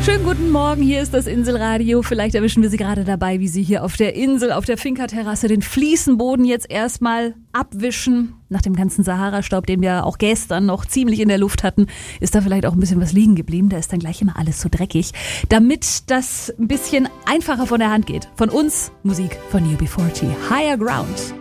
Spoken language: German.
Schönen guten Morgen, hier ist das Inselradio. Vielleicht erwischen wir Sie gerade dabei, wie Sie hier auf der Insel, auf der Finca-Terrasse den Fliesenboden jetzt erstmal abwischen. Nach dem ganzen Sahara-Staub, den wir auch gestern noch ziemlich in der Luft hatten, ist da vielleicht auch ein bisschen was liegen geblieben. Da ist dann gleich immer alles so dreckig. Damit das ein bisschen einfacher von der Hand geht. Von uns Musik von UB40. Higher Ground.